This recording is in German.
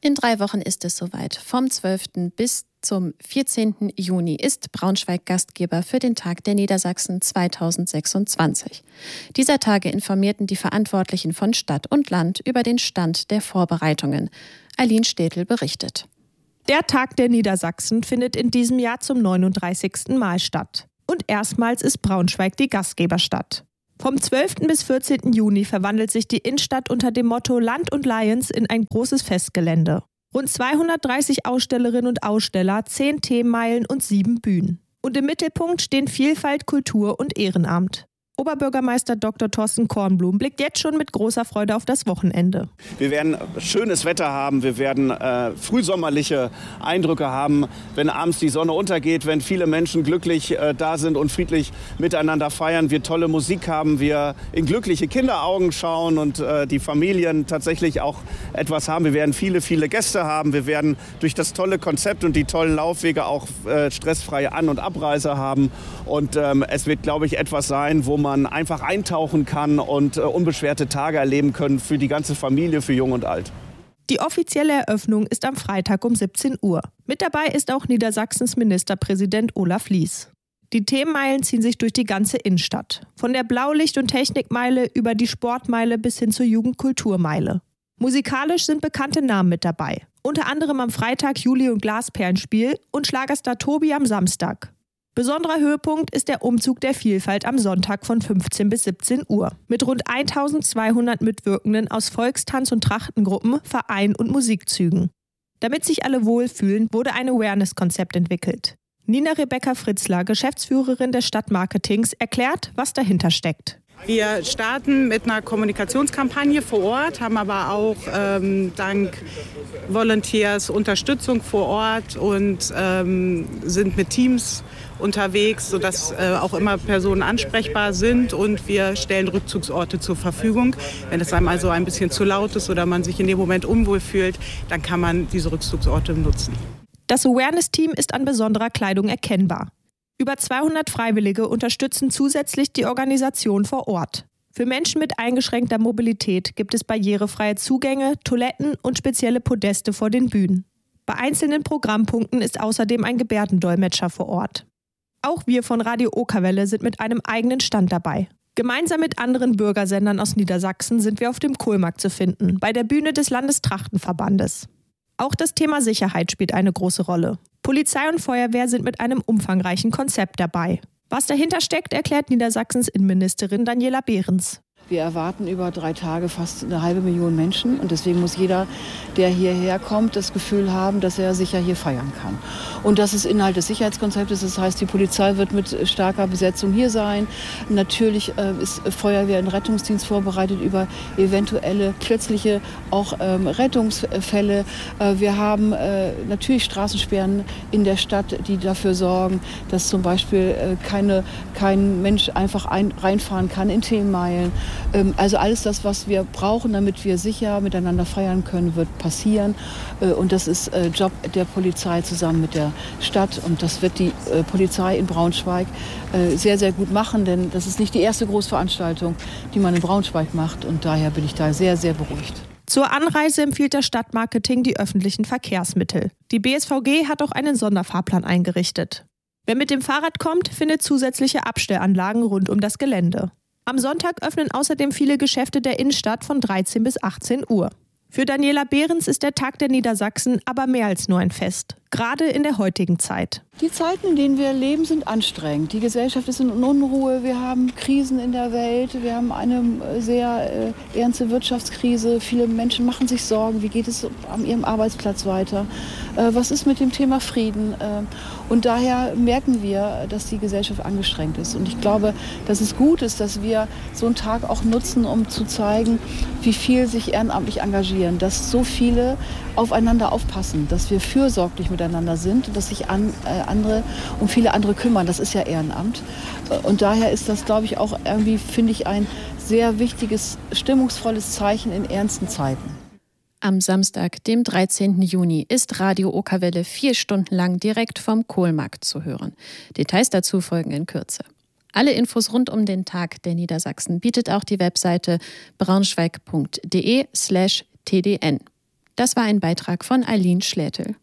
In 3 Wochen ist es soweit. Vom 12. bis zum 14. Juni ist Braunschweig Gastgeber für den Tag der Niedersachsen 2026. Dieser Tage informierten die Verantwortlichen von Stadt und Land über den Stand der Vorbereitungen. Aline Städtel berichtet. Der Tag der Niedersachsen findet in diesem Jahr zum 39. Mal statt. Und erstmals ist Braunschweig die Gastgeberstadt. Vom 12. bis 14. Juni verwandelt sich die Innenstadt unter dem Motto Land und Lions in ein großes Festgelände. Rund 230 Ausstellerinnen und Aussteller, 10 Themenmeilen und 7 Bühnen. Und im Mittelpunkt stehen Vielfalt, Kultur und Ehrenamt. Oberbürgermeister Dr. Thorsten Kornblum blickt jetzt schon mit großer Freude auf das Wochenende. Wir werden schönes Wetter haben, wir werden frühsommerliche Eindrücke haben, wenn abends die Sonne untergeht, wenn viele Menschen glücklich da sind und friedlich miteinander feiern, wir tolle Musik haben, wir in glückliche Kinderaugen schauen und die Familien tatsächlich auch etwas haben. Wir werden viele, viele Gäste haben, wir werden durch das tolle Konzept und die tollen Laufwege auch stressfreie An- und Abreise haben und es wird, glaube ich, etwas sein, wo man einfach eintauchen kann und unbeschwerte Tage erleben können für die ganze Familie, für Jung und Alt. Die offizielle Eröffnung ist am Freitag um 17 Uhr. Mit dabei ist auch Niedersachsens Ministerpräsident Olaf Lies. Die Themenmeilen ziehen sich durch die ganze Innenstadt. Von der Blaulicht- und Technikmeile über die Sportmeile bis hin zur Jugendkulturmeile. Musikalisch sind bekannte Namen mit dabei. Unter anderem am Freitag Juli- und Glasperlenspiel und Schlagerstar Tobi am Samstag. Besonderer Höhepunkt ist der Umzug der Vielfalt am Sonntag von 15 bis 17 Uhr. Mit rund 1200 Mitwirkenden aus Volkstanz- und Trachtengruppen, Vereinen und Musikzügen. Damit sich alle wohlfühlen, wurde ein Awareness-Konzept entwickelt. Nina Rebecca Fritzler, Geschäftsführerin des Stadtmarketings, erklärt, was dahinter steckt. Wir starten mit einer Kommunikationskampagne vor Ort, haben aber auch dank Volunteers Unterstützung vor Ort und sind mit Teams unterwegs, sodass auch immer Personen ansprechbar sind und wir stellen Rückzugsorte zur Verfügung. Wenn es einem also ein bisschen zu laut ist oder man sich in dem Moment unwohl fühlt, dann kann man diese Rückzugsorte nutzen. Das Awareness-Team ist an besonderer Kleidung erkennbar. Über 200 Freiwillige unterstützen zusätzlich die Organisation vor Ort. Für Menschen mit eingeschränkter Mobilität gibt es barrierefreie Zugänge, Toiletten und spezielle Podeste vor den Bühnen. Bei einzelnen Programmpunkten ist außerdem ein Gebärdendolmetscher vor Ort. Auch wir von Radio Okerwelle sind mit einem eigenen Stand dabei. Gemeinsam mit anderen Bürgersendern aus Niedersachsen sind wir auf dem Kohlmarkt zu finden, bei der Bühne des Landestrachtenverbandes. Auch das Thema Sicherheit spielt eine große Rolle. Polizei und Feuerwehr sind mit einem umfangreichen Konzept dabei. Was dahinter steckt, erklärt Niedersachsens Innenministerin Daniela Behrens. Wir erwarten über 3 Tage fast 500.000 Menschen und deswegen muss jeder, der hierher kommt, das Gefühl haben, dass er sicher hier feiern kann. Und das ist Inhalt des Sicherheitskonzeptes, das heißt, die Polizei wird mit starker Besetzung hier sein. Natürlich ist Feuerwehr und Rettungsdienst vorbereitet über eventuelle plötzliche auch Rettungsfälle. Wir haben natürlich Straßensperren in der Stadt, die dafür sorgen, dass zum Beispiel kein Mensch einfach reinfahren kann in Themenmeilen. Also alles das, was wir brauchen, damit wir sicher miteinander feiern können, wird passieren. Und das ist Job der Polizei zusammen mit der Stadt. Und das wird die Polizei in Braunschweig sehr, sehr gut machen. Denn das ist nicht die erste Großveranstaltung, die man in Braunschweig macht. Und daher bin ich da sehr, sehr beruhigt. Zur Anreise empfiehlt das Stadtmarketing die öffentlichen Verkehrsmittel. Die BSVG hat auch einen Sonderfahrplan eingerichtet. Wer mit dem Fahrrad kommt, findet zusätzliche Abstellanlagen rund um das Gelände. Am Sonntag öffnen außerdem viele Geschäfte der Innenstadt von 13 bis 18 Uhr. Für Daniela Behrens ist der Tag der Niedersachsen aber mehr als nur ein Fest, gerade in der heutigen Zeit. Die Zeiten, in denen wir leben, sind anstrengend. Die Gesellschaft ist in Unruhe, wir haben Krisen in der Welt, wir haben eine sehr ernste Wirtschaftskrise. Viele Menschen machen sich Sorgen, wie geht es an ihrem Arbeitsplatz weiter? Was ist mit dem Thema Frieden? Und daher merken wir, dass die Gesellschaft angestrengt ist. Und ich glaube, dass es gut ist, dass wir so einen Tag auch nutzen, um zu zeigen, wie viel sich ehrenamtlich engagieren, dass so viele aufeinander aufpassen, dass wir fürsorglich miteinander sind und dass sich andere um viele andere kümmern. Das ist ja Ehrenamt. Und daher ist das, glaube ich, auch irgendwie, finde ich, ein sehr wichtiges, stimmungsvolles Zeichen in ernsten Zeiten. Am Samstag, dem 13. Juni, ist Radio Okerwelle 4 Stunden lang direkt vom Kohlmarkt zu hören. Details dazu folgen in Kürze. Alle Infos rund um den Tag der Niedersachsen bietet auch die Webseite braunschweig.de/tdn. Das war ein Beitrag von Eileen Schlätel.